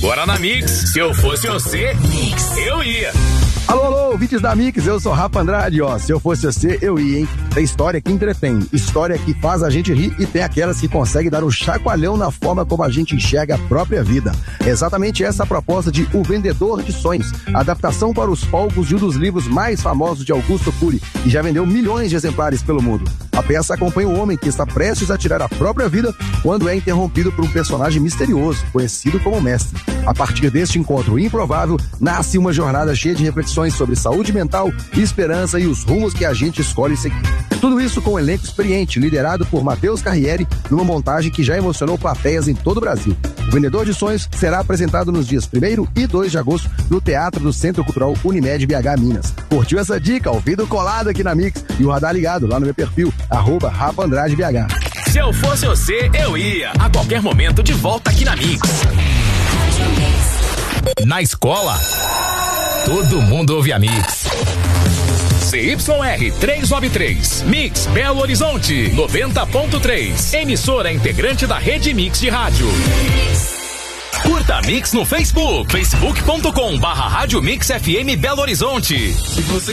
Agora na Mix, se eu fosse você, eu ia. Alô, ouvintes da Mix, eu sou Rafa Andrade, ó. Se eu fosse você, eu ia, hein? Tem história que entretém, história que faz a gente rir e tem aquelas que conseguem dar um chacoalhão na forma como a gente enxerga a própria vida. É exatamente essa a proposta de O Vendedor de Sonhos, adaptação para os palcos de um dos livros mais famosos de Augusto Cury, e já vendeu milhões de exemplares pelo mundo. A peça acompanha um homem que está prestes a tirar a própria vida quando é interrompido por um personagem misterioso, conhecido como Mestre. A partir deste encontro improvável, nasce uma jornada cheia de reflexões sobre saúde mental, esperança e os rumos que a gente escolhe seguir. Tudo isso com um elenco experiente, liderado por Matheus Carriere, numa montagem que já emocionou plateias em todo o Brasil. O Vendedor de Sonhos será apresentado nos dias 1º e 2 de agosto no Teatro do Centro Cultural Unimed BH Minas. Curtiu essa dica? Ouvido colado aqui na Mix e o radar ligado lá no meu perfil, @RafaAndradeBH. Se eu fosse você, eu ia. A qualquer momento de volta aqui na Mix. Na escola, todo mundo ouve a Mix. CYR 393, Mix Belo Horizonte 90.3, emissora integrante da rede Mix de rádio. Curta a Mix no Facebook, facebook.com/Rádio Mix FM Belo Horizonte.